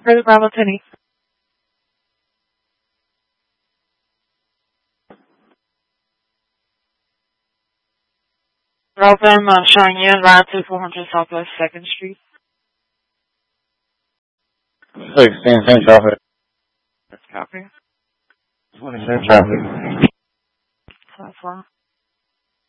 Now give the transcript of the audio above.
Further Bravo Tenny. Bravo Cheyenne, latitude 400 Southwest 2nd Street. 16, traffic. Copy. 26 traffic. Platform.